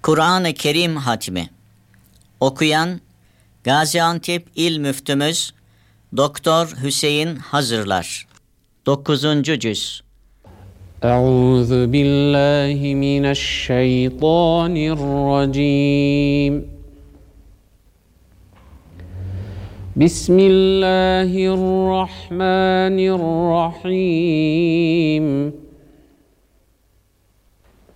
Kur'an-ı Kerim hatmi. Okuyan Gaziantep İl Müftümüz Doktor Hüseyin Hazırlar. 9. Cüz. Euzu billahi mineşşeytanirracim. Bismillahirrahmanirrahim.